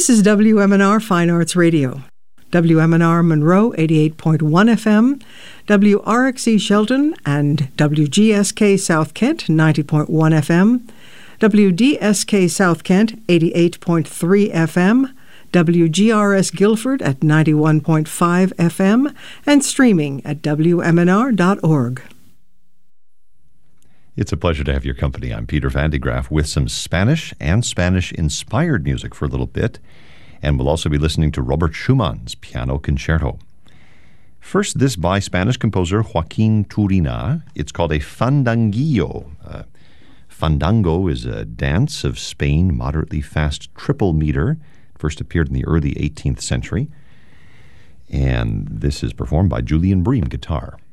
This is WMNR Fine Arts Radio. WMNR Monroe 88.1 FM, WRXE Shelton and WGSK South Kent 90.1 FM, WDSK South Kent 88.3 FM, WGRS Guilford at 91.5 FM, and streaming at WMNR.org. It's a pleasure to have your company. I'm Peter Van de Graaff with some Spanish and Spanish-inspired music for a little bit, and we'll also be listening to Robert Schumann's Piano Concerto. First, this by Spanish composer Joaquin Turina. It's called a fandanguillo. Fandango is a dance of Spain, moderately fast triple meter. It first appeared in the early 18th century. And this is performed by Julian Bream, guitar.